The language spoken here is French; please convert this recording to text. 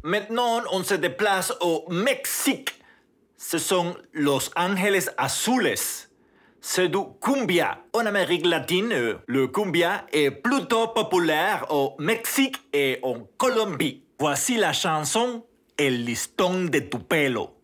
Maintenant, on se déplace au Mexique. Ce sont Los Ángeles Azules. C'est du cumbia. En Amérique latine, le cumbia est plutôt populaire au Mexique et en Colombie. Voici la chanson El listón de tu pelo.